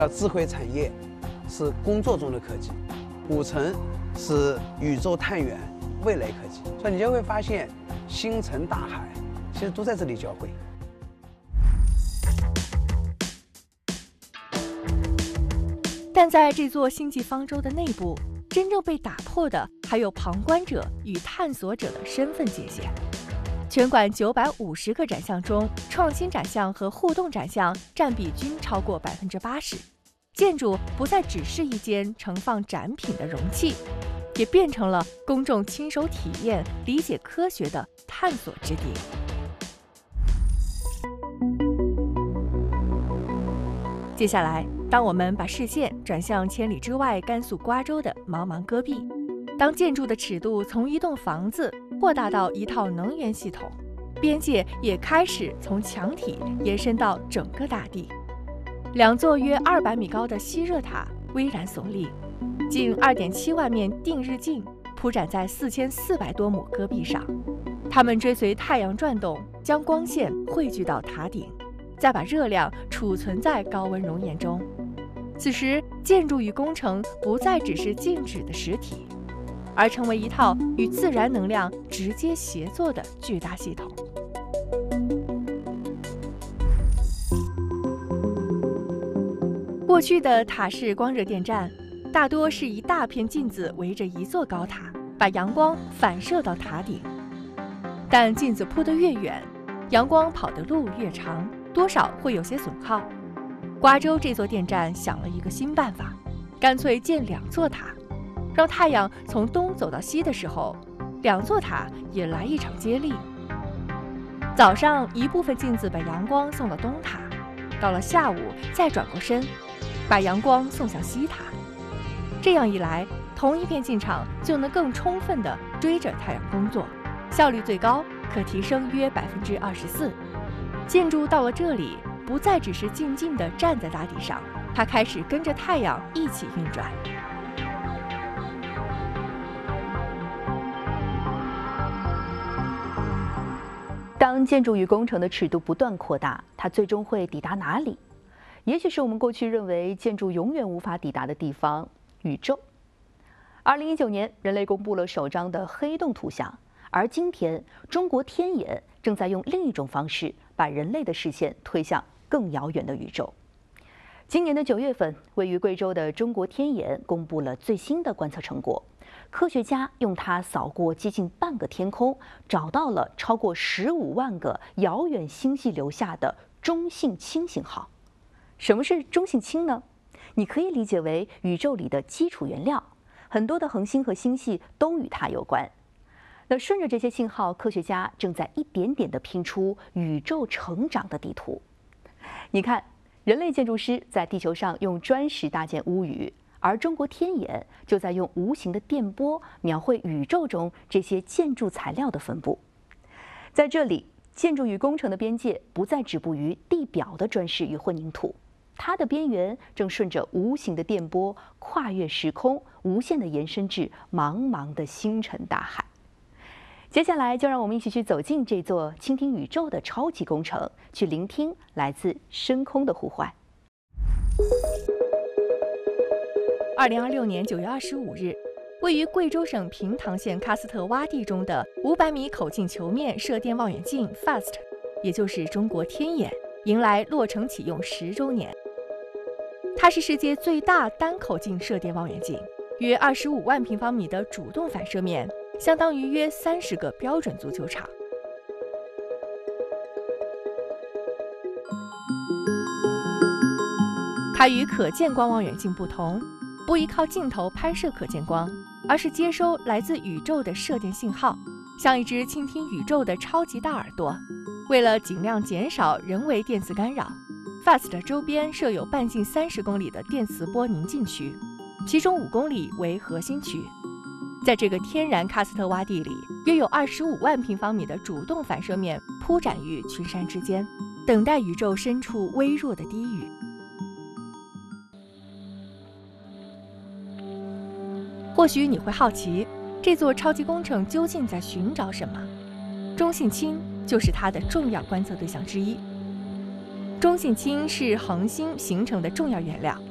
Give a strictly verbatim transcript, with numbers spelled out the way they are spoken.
智慧产业是工作中的科技，五层是宇宙探源未来科技，所以你就会发现星辰大海其实都在这里交汇。 但在这座星际方舟的内部，真正被打破的还有旁观者与探索者的身份界限。全馆九百五十个展项中，创新展项和互动展项占比均超过百分之八十。建筑不再只是一间盛放展品的容器，也变成了公众亲手体验、理解科学的探索之地。接下来，当我们把视线转向千里之外甘肃瓜州的茫茫戈壁，当建筑的尺度从一栋房子扩大到一套能源系统，边界也开始从墙体延伸到整个大地。两座约二百米高的吸热塔巍然耸立，近二点七万面定日镜铺展在四千四百多亩戈壁上，它们追随太阳转动，将光线汇聚到塔顶，再把热量储存在高温熔岩中。此时，建筑与工程不再只是静止的实体，而成为一套与自然能量直接协作的巨大系统。过去的塔式光热电站，大多是一大片镜子围着一座高塔，把阳光反射到塔顶。但镜子铺得越远，阳光跑的路越长，多少会有些损耗。瓜州这座电站想了一个新办法，干脆建两座塔，让太阳从东走到西的时候，两座塔也来一场接力。早上一部分镜子把阳光送到东塔，到了下午再转过身，把阳光送向西塔。这样一来，同一片镜场就能更充分地追着太阳工作，效率最高，可提升约百分之二十四。建筑到了这里，不再只是静静地站在大地上，它开始跟着太阳一起运转。 当建筑与工程的尺度不断扩大，它最终会抵达哪里？也许是我们过去认为建筑永远无法抵达的地方——宇宙。二零一九年，人类公布了首张的黑洞图像，而今天，中国天眼正在用另一种方式把人类的视线推向更遥远的宇宙。今年的九月份，位于贵州的中国天眼公布了最新的观测成果。科学家用它扫过接近半个天空，找到了超过十五万个遥远星系留下的中性氢信号。什么是中性氢呢？你可以理解为宇宙里的基础原料，很多的恒星和星系都与它有关。那顺着这些信号，科学家正在一点点地拼出宇宙成长的地图。你看，人类建筑师在地球上用砖石搭建屋宇，而中国天眼就在用无形的电波描绘宇宙中这些建筑材料的分布。在这里，建筑与工程的边界不再止步于地表的砖石与混凝土，它的边缘正顺着无形的电波跨越时空，无限地延伸至茫茫的星辰大海。接下来，就让我们一起去走进这座倾听宇宙的超级工程，去聆听来自深空的呼唤。 二零二六年九月二十五日，位于贵州省平塘县喀斯特洼地中的五百米口径球面射电望远镜 FAST， 也就是中国天眼，迎来落成启用十周年。它是世界最大单口径射电望远镜，约二十五万平方米的主动反射面，相当于约三十个标准足球场。它与可见光望远镜不同，不依靠镜头拍摄可见光，而是接收来自宇宙的射电信号，像一只倾听宇宙的超级大耳朵。为了尽量减少人为电磁干扰， FAST 周边设有半径三十公里的电磁波宁静区，其中五公里为核心区。在这个天然喀斯特洼地里，约有二十五万平方米的主动反射面铺展于群山之间，等待宇宙深处微弱的低语。或许你会好奇，这座超级工程究竟在寻找什么？中性氢就是它的重要观测对象之一。中性氢是恒星形成的重要原料，